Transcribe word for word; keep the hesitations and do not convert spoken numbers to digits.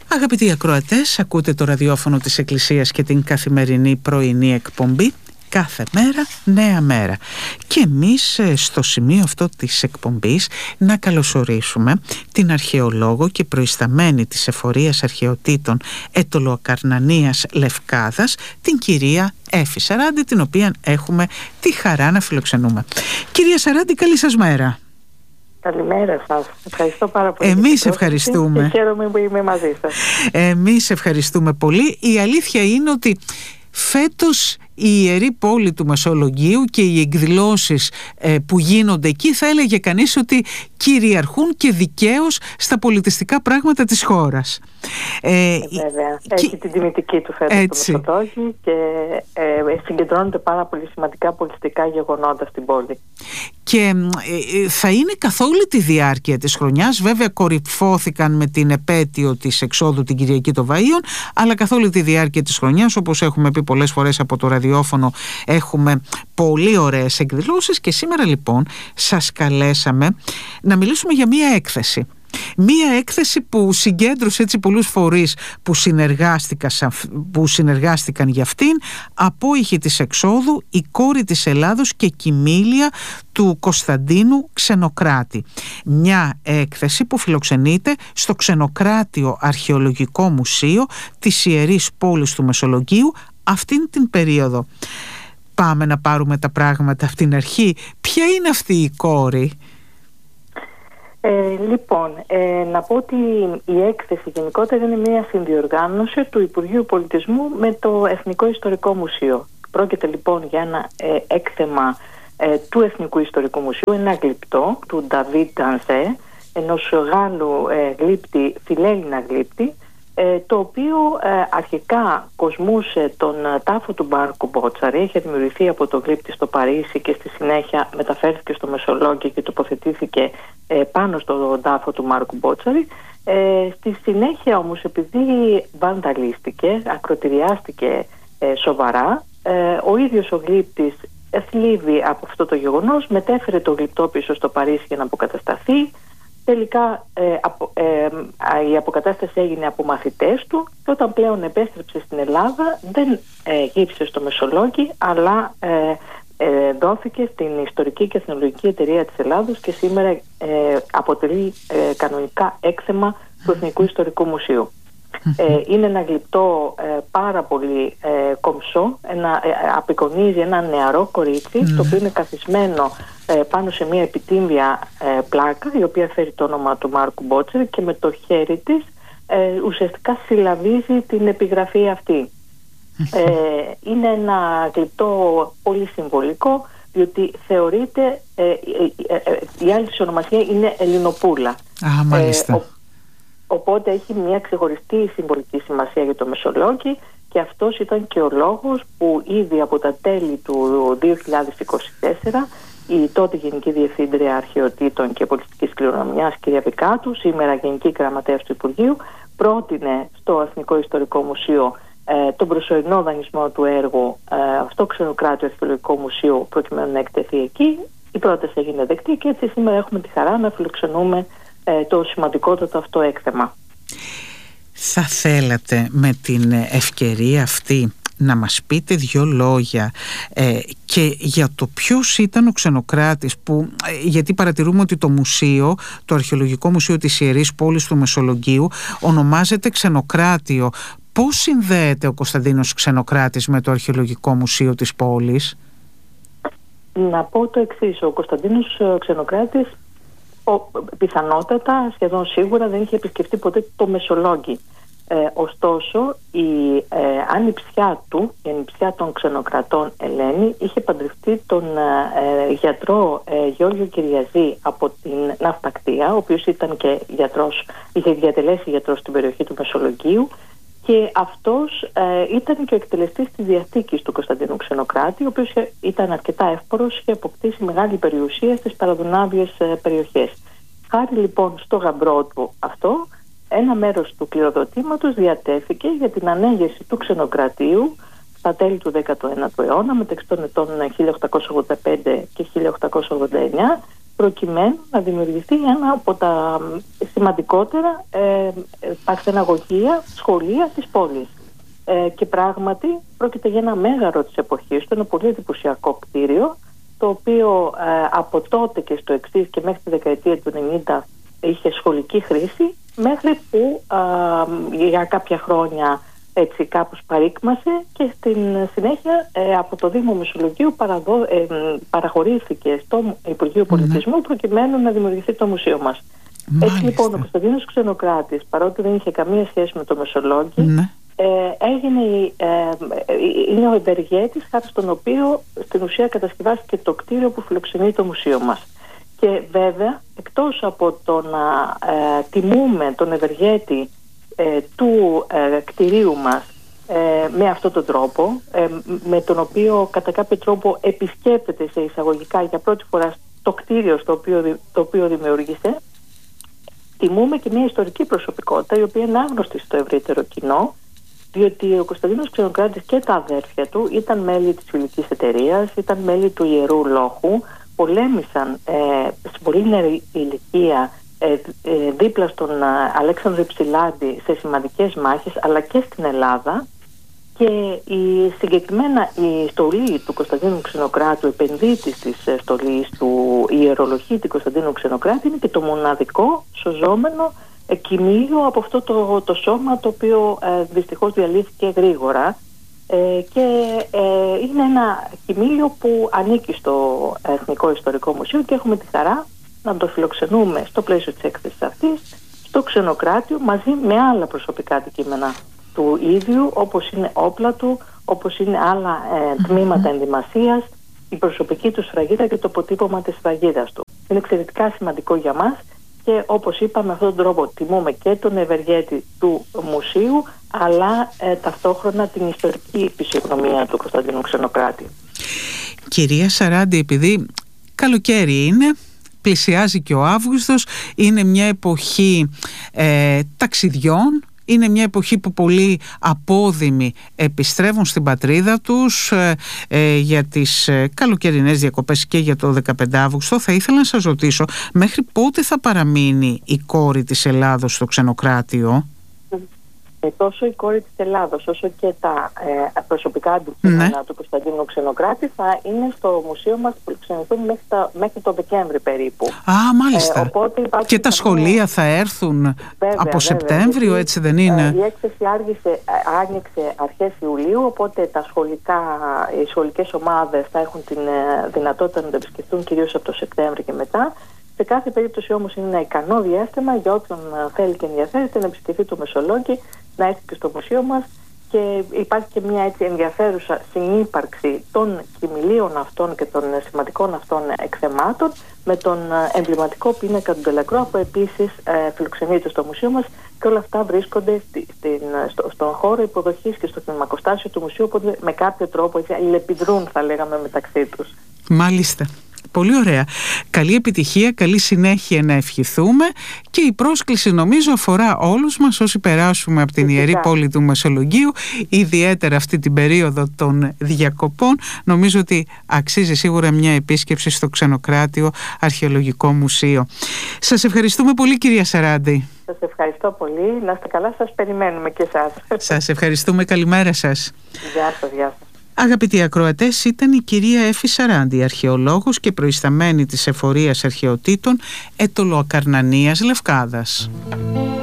Αγαπητοί ακροατές, ακούτε το ραδιόφωνο της Εκκλησίας και την καθημερινή πρωινή εκπομπή «Κάθε μέρα νέα μέρα». Και εμείς στο σημείο αυτό της εκπομπής να καλωσορίσουμε την αρχαιολόγο και προϊσταμένη της Εφορίας Αρχαιοτήτων Αιτωλοακαρνανίας Λευκάδας, την κυρία Έφη Σαράντη, την οποία έχουμε τη χαρά να φιλοξενούμε. Κυρία Σαράντη, καλή σας μέρα. Καλημέρα σας. Ευχαριστώ πάρα πολύ. Εμείς ευχαριστούμε. Και χαίρομαι που είμαι μαζί σας. Εμείς ευχαριστούμε πολύ. Η αλήθεια είναι ότι φέτος η Ιερή Πόλη του Μεσολογγίου και οι εκδηλώσεις ε, που γίνονται εκεί, θα έλεγε κανείς ότι κυριαρχούν και δικαίως στα πολιτιστικά πράγματα της χώρας. Ε, Βέβαια, έχει και την τιμητική του φέτος το Μεσολόγγι και ε, συγκεντρώνονται πάρα πολύ σημαντικά πολιτιστικά γεγονότα στην πόλη. Και ε, θα είναι καθ' όλη τη διάρκεια της χρονιάς. Βέβαια κορυφώθηκαν με την επέτειο της εξόδου την Κυριακή των Βαΐων, αλλά καθ' όλη τη διάρκεια της χρονιάς, όπως έχουμε πει πολλές φορές από το ραδιόφωνο, έχουμε πολύ ωραίες εκδηλώσεις. Και σήμερα λοιπόν σας καλέσαμε να μιλήσουμε για μία έκθεση. Μία έκθεση που συγκέντρωσε έτσι πολλούς φορείς που συνεργάστηκαν, που συνεργάστηκαν για αυτήν. Απόϊχη της εξόδου, η κόρη της Ελλάδος και κοιμήλια του Κωνσταντίνου Ξενοκράτη. Μια έκθεση που φιλοξενείται στο Ξενοκράτιο Αρχαιολογικό Μουσείο της Ιερής Πόλης του Μεσολογγίου αυτήν την περίοδο. Πάμε να πάρουμε τα πράγματα από την αρχή. Ποια είναι αυτή η κόρη? Ε, λοιπόν, ε, να πω ότι η έκθεση γενικότερα είναι μια συνδιοργάνωση του Υπουργείου Πολιτισμού με το Εθνικό Ιστορικό Μουσείο. Πρόκειται λοιπόν για ένα ε, έκθεμα ε, του Εθνικού Ιστορικού Μουσείου, ένα γλυπτό του Νταβίτ Ντανζέ, ενός Γάλλου ε, γλύπτη, φιλέλληνα γλύπτη, ε, το οποίο ε, αρχικά κοσμούσε τον ε, τάφο του Μάρκου Μπότσαρη. Είχε δημιουργηθεί από το γλύπτη στο Παρίσι και στη συνέχεια μεταφέρθηκε στο Μεσολόγγιο και τοποθετήθηκε ε, πάνω στον τάφο του Μάρκου Μπότσαρη. Ε, στη συνέχεια όμως, επειδή βανταλίστηκε, ακροτηριάστηκε ε, σοβαρά, ε, ο ίδιος ο γλύπτης θλίβει από αυτό το γεγονός, μετέφερε το γλυπτό πίσω στο Παρίσι για να αποκατασταθεί. Τελικά ε, απο, ε, η αποκατάσταση έγινε από μαθητές του και όταν πλέον επέστρεψε στην Ελλάδα δεν ε, γύψε στο Μεσολόγγι, αλλά ε, ε, δόθηκε στην Ιστορική και Εθνολογική Εταιρεία της Ελλάδος και σήμερα ε, αποτελεί ε, κανονικά έκθεμα του Εθνικού Ιστορικού Μουσείου. Ε, είναι ένα γλυπτό ε, πάρα πολύ ε, κομψό, ένα, ε, απεικονίζει ένα νεαρό κορίτσι το οποίο είναι καθισμένο ε, πάνω σε μια επιτύμβια ε, πλάκα, η οποία φέρει το όνομα του Μάρκου Μπότσαρη και με το χέρι της ε, ουσιαστικά συλλαβίζει την επιγραφή αυτή. Ε, είναι ένα γλυπτό πολύ συμβολικό, διότι θεωρείται ε, ε, ε, ε, η άλλη της ονομασία είναι Ελληνοπούλα. Α, μάλιστα. Ε, Οπότε έχει μια ξεχωριστή συμβολική σημασία για το Μεσολόγγι και αυτός ήταν και ο λόγος που ήδη από τα τέλη του δύο χιλιάδες είκοσι τέσσερα η τότε Γενική Διευθύντρια Αρχαιοτήτων και Πολιτιστικής Κληρονομιάς, κυρία Βικάτου, σήμερα Γενική Γραμματέας του Υπουργείου, πρότεινε στο Εθνικό Ιστορικό Μουσείο ε, τον προσωρινό δανεισμό του έργου ε, στο Ξενοκράτιο Αρχαιολογικό Μουσείο προκειμένου να εκτεθεί εκεί. Η πρόταση έγινε δεκτή και έτσι σήμερα έχουμε τη χαρά να φιλοξενούμε το σημαντικότατο αυτό έκθεμα. Θα θέλατε με την ευκαιρία αυτή να μας πείτε δύο λόγια ε, και για το ποιος ήταν ο Ξενοκράτης που, ε, γιατί παρατηρούμε ότι το μουσείο, το Αρχαιολογικό Μουσείο της Ιερής Πόλης του Μεσολογγίου ονομάζεται Ξενοκράτιο. Πώς συνδέεται ο Κωνσταντίνος Ξενοκράτης με το Αρχαιολογικό Μουσείο της πόλης? Να πω το εξής. Ο Κωνσταντίνος Ξενοκράτης Ο, πιθανότατα, σχεδόν σίγουρα δεν είχε επισκεφτεί ποτέ το Μεσολόγγι. Ε, ωστόσο, η ε, ανιψιά του, η ανιψιά των Ξενοκρατών Ελένη, είχε παντρευτεί τον ε, γιατρό ε, Γιώργιο Κυριαζή από την Ναυπακτία, ο οποίος ήταν και γιατρός, είχε διατελέσει γιατρός στην περιοχή του Μεσολογγίου, και αυτός ε, ήταν και ο εκτελεστής της διαθήκης του Κωνσταντίνου Ξενοκράτη, ο οποίος ήταν αρκετά εύπορος και αποκτήσει μεγάλη περιουσία στις παραδουνάβιες ε, περιοχές. Χάρη λοιπόν στο γαμπρό του αυτό, ένα μέρος του κληροδοτήματος διατέθηκε για την ανέγερση του ξενοκρατίου στα τέλη του δέκατου ένατου αιώνα, μεταξύ των ετών χίλια οκτακόσια ογδόντα πέντε και χίλια οκτακόσια ογδόντα εννιά, προκειμένου να δημιουργηθεί ένα από τα σημαντικότερα ε, παρθεναγωγεία σχολεία της πόλης. Ε, και πράγματι πρόκειται για ένα μέγαρο της εποχής του, ένα πολύ εντυπωσιακό κτίριο, το οποίο ε, από τότε και στο εξής και μέχρι τη δεκαετία του ενενήντα είχε σχολική χρήση, μέχρι που ε, για κάποια χρόνια έτσι κάπως παρήκμασε και στην συνέχεια ε, από το Δήμο Μεσολογγίου παραδο, ε, παραχωρήθηκε στο Υπουργείο Πολιτισμού προκειμένου να δημιουργηθεί το μουσείο μας. Μάλιστα. Έτσι λοιπόν ο Κωνσταντίνος Ξενοκράτης, παρότι δεν είχε καμία σχέση με το Μεσολόγγι, ναι. ε, έγινε, ε, είναι ο ευεργέτης χάρη στον οποίο στην ουσία κατασκευάστηκε το κτίριο που φιλοξενεί το μουσείο μας. Και βέβαια εκτός από το να ε, τιμούμε τον ευεργέτη Ε, του ε, κτηρίου μας ε, με αυτόν τον τρόπο, ε, με τον οποίο κατά κάποιο τρόπο επισκέπτεται σε εισαγωγικά για πρώτη φορά το κτίριο στο οποίο, το οποίο δημιούργησε, τιμούμε και μια ιστορική προσωπικότητα η οποία είναι άγνωστη στο ευρύτερο κοινό, διότι ο Κωνσταντίνος Ξενοκράτης και τα αδέρφια του ήταν μέλη της Φιλικής Εταιρείας, ήταν μέλη του Ιερού Λόχου, πολέμησαν ε, σε πολύ νεαρή ηλικία Ε, ε, δίπλα στον ε, Αλέξανδρο Υψηλάντη σε σημαντικές μάχες, αλλά και στην Ελλάδα, και η, συγκεκριμένα η στολή του Κωνσταντίνου Ξενοκράτου, επενδύτης της ε, στολής του ιερολογίτη Κωνσταντίνου Ξενοκράτη, είναι και το μοναδικό σωζόμενο ε, κοιμήλιο από αυτό το, το σώμα, το οποίο ε, δυστυχώς διαλύθηκε γρήγορα, ε, και ε, είναι ένα κοιμήλιο που ανήκει στο Εθνικό Ιστορικό Μουσείο και έχουμε τη χαρά να το φιλοξενούμε στο πλαίσιο της έκθεσης αυτής στο Ξενοκράτιο μαζί με άλλα προσωπικά αντικείμενα του ίδιου, όπως είναι όπλα του, όπως είναι άλλα ε, τμήματα ενδυμασίας, η προσωπική του σφραγίδα και το αποτύπωμα της σφραγίδας του. Είναι εξαιρετικά σημαντικό για μας και όπως είπαμε, με αυτόν τον τρόπο τιμούμε και τον ευεργέτη του μουσείου, αλλά ε, ταυτόχρονα την ιστορική φυσιογνωμία του Κωνσταντίνου Ξενοκράτη. Κυρία Σαράντη, επειδή καλοκαίρι είναι, πλησιάζει και ο Αύγουστος, είναι μια εποχή ε, ταξιδιών, είναι μια εποχή που πολλοί απόδημοι επιστρέφουν στην πατρίδα τους ε, ε, για τις ε, καλοκαιρινές διακοπές και για το δεκαπέντε Αύγουστο. Θα ήθελα να σας ρωτήσω, μέχρι πότε θα παραμείνει η κόρη της Ελλάδος στο Ξενοκράτιο? Τόσο η κόρη της Ελλάδος όσο και τα ε, προσωπικά αντικείμενα, ναι, του Κωνσταντίνου Ξενοκράτη θα είναι στο μουσείο μας που ξενηθούν μέχρι, μέχρι το Δεκέμβρη περίπου. Α, μάλιστα. Ε, οπότε και τα σχολεία μια... θα έρθουν βέβαια, από βέβαια, Σεπτέμβριο, βέβαια, έτσι δεν είναι? Ε, η έκθεση άργησε, άνοιξε αρχές Ιουλίου, οπότε τα σχολικά, οι σχολικές ομάδες θα έχουν την ε, δυνατότητα να τα επισκεφτούν κυρίως από το Σεπτέμβριο και μετά. Σε κάθε περίπτωση όμως είναι ένα ικανό διάστημα για όποιον θέλει και ενδιαφέρεται να επισκεφτεί το Μεσολόγγι, να έρθει και στο μουσείο μας, και υπάρχει και μια έτσι ενδιαφέρουσα συνύπαρξη των κοιμηλίων αυτών και των σημαντικών αυτών εκθεμάτων με τον εμβληματικό πίνακα του Ντελακρόα που επίσης ε, φιλοξενείται στο μουσείο μας, και όλα αυτά βρίσκονται στη, στην, στο, στον χώρο υποδοχής και στο κινηματοστάσιο του μουσείου, οπότε με κάποιο τρόπο έτσι, αλληλεπιδρούν, θα λέγαμε, μεταξύ τους. Μάλιστα. Πολύ ωραία. Καλή επιτυχία, καλή συνέχεια να ευχηθούμε, και η πρόσκληση νομίζω αφορά όλους μας όσοι περάσουμε από την Ιερή Πόλη του Μεσολογγίου, ιδιαίτερα αυτή την περίοδο των διακοπών. Νομίζω ότι αξίζει σίγουρα μια επίσκεψη στο Ξενοκράτιο Αρχαιολογικό Μουσείο. Σας ευχαριστούμε πολύ, κυρία Σαράντη. Σας ευχαριστώ πολύ. Να είστε καλά, σας περιμένουμε και εσάς. Σας ευχαριστούμε. Καλημέρα σας. Γεια σας, γεια σας. Αγαπητοί ακροατές, ήταν η κυρία Έφη Σαράντη, αρχαιολόγος και προϊσταμένη της Εφορίας Αρχαιοτήτων Αιτωλοακαρνανίας Λευκάδας.